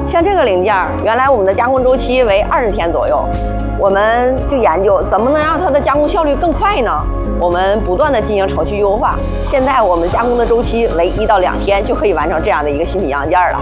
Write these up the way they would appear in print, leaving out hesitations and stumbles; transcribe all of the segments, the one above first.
像这个零件，原来我们的加工周期为20天左右，我们就研究怎么能让它的加工效率更快呢？我们不断的进行程序优化，现在我们加工的周期为1到2天就可以完成这样的一个新品样件了。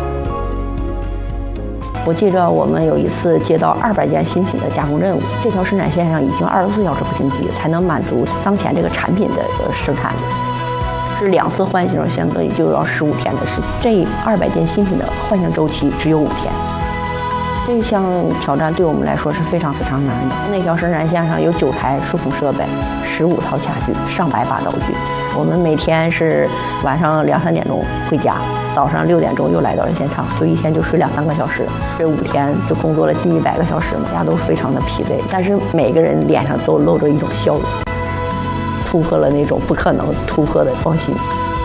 我记着我们有一次接到200件新品的加工任务，这条生产线上已经24小时不停机，才能满足当前这个产品的生产。是2次换型，相当于就要15天的时间。这200件新品的换型周期只有5天。这项挑战对我们来说是非常非常难的。那条生产线上有9台数控设备，15套家具，上百把道具。我们每天是晚上2、3点钟回家，早上6点钟又来到了现场，就一天就睡2、3个小时。这5天就工作了近100个小时，大家都非常的疲惫，但是每个人脸上都露着一种笑容，突破了那种不可能突破的创新。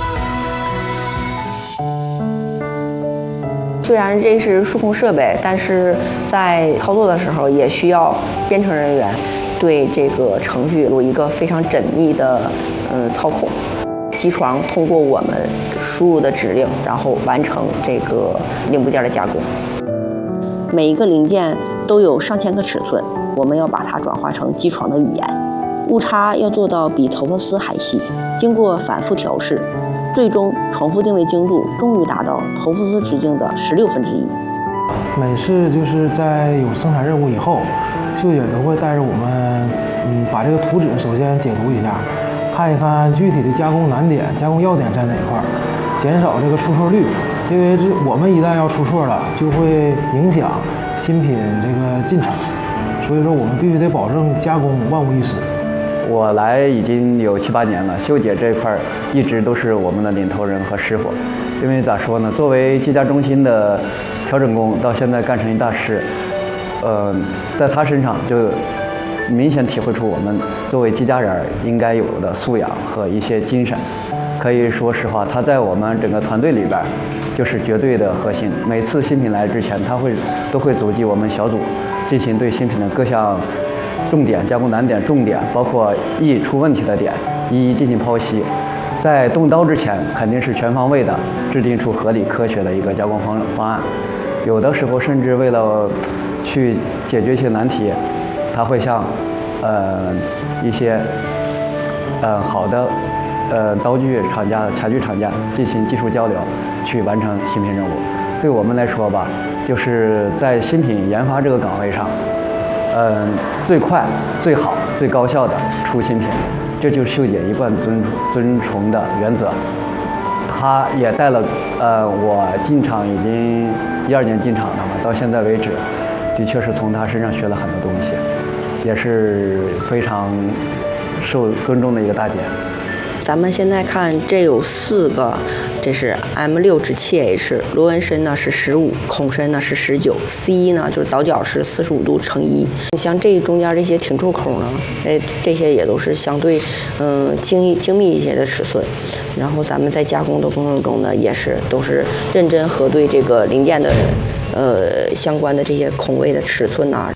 虽然这是数控设备，但是在操作的时候也需要编程人员对这个程序有一个非常缜密的操控。机床通过我们输入的指令，然后完成这个零部件的加工。每一个零件都有上千个尺寸，我们要把它转化成机床的语言。误差要做到比头发丝还细，经过反复调试，最终重复定位精度终于达到头发丝直径的16分之一。 每次就是在有生产任务以后，秀姐都会带着我们，把这个图纸首先解读一下，看一看具体的加工难点、加工要点在哪块儿，减少这个出错率。因为我们一旦要出错了，就会影响新品这个进场，所以说我们必须得保证加工万无一失。 我来已经有7、8年了，秀姐这块一直都是我们的领头人和师傅。因为咋说呢，作为机加中心的调整工，到现在干成一大师，在他身上就明显体会出我们作为机家人应该有的素养和一些精神。可以说实话，他在我们整个团队里边就是绝对的核心。每次新品来之前，都会组织我们小组进行对新品的各项重点、加工难点、重点，包括易出问题的点，一一进行剖析。在动刀之前，肯定是全方位的制定出合理科学的一个加工方案。有的时候甚至为了去解决一些难题，他会向一些好的刀具厂家、茶具厂家进行技术交流，去完成新品任务。对我们来说吧，就是在新品研发这个岗位上，最快、最好、最高效的出新品，这就是秀姐一贯遵从的原则。她也带了我进厂已经12年进厂了嘛，到现在为止，的确是从她身上学了很多东西，也是非常受尊重的一个大姐。 咱们现在看，这有4个，这是 M6 直7H， 螺纹身呢是15，孔身呢是19 ，C 呢就是倒角是45度乘1。像这中间这些挺皱孔呢，这些也都是相对精密一些的尺寸。然后咱们在加工的过程中呢，也是都是认真核对这个零件的相关的这些孔位的尺寸呐。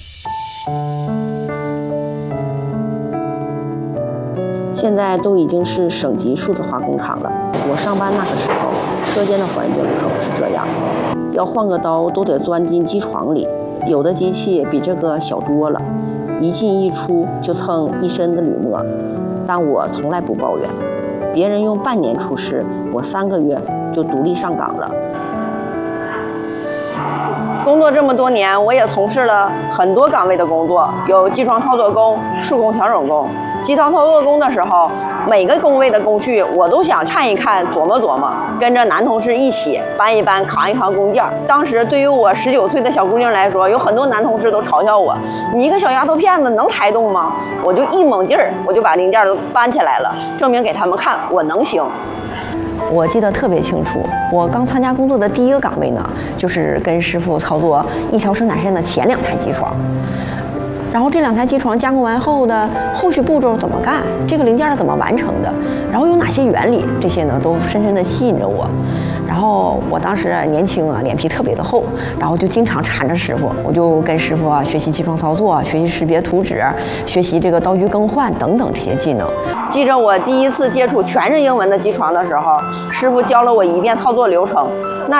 现在都已经是省级数字化工厂了。我上班那个时候，车间的环境可不是这样，要换个刀都得钻进机床里，有的机器比这个小多了，一进一出就蹭一身的铝墨。但我从来不抱怨，别人用半年出师，我3个月就独立上岗了。工作这么多年，我也从事了很多岗位的工作，有机床操作工、数控调整工。机床操作工的时候，每个工位的工序我都想看一看、琢磨琢磨，跟着男同事一起搬一搬、扛一扛工件。当时对于我19岁的小姑娘来说，有很多男同事都嘲笑我：“你一个小丫头片子能抬动吗？”我就一猛劲儿，我就把零件都搬起来了，证明给他们看我能行。我记得特别清楚，我刚参加工作的第一个岗位呢，就是跟师傅操作一条生产线的前2台机床。然后这2台机床加工完后的后续步骤怎么干，这个零件是怎么完成的，然后有哪些原理，这些呢都深深地吸引着我。然后我当时年轻啊，脸皮特别的厚，然后就经常缠着师傅，我就跟师傅学习机床操作，学习识别图纸，学习这个刀具更换等等这些技能。记着我第一次接触全是英文的机床的时候，师傅教了我一遍操作流程，那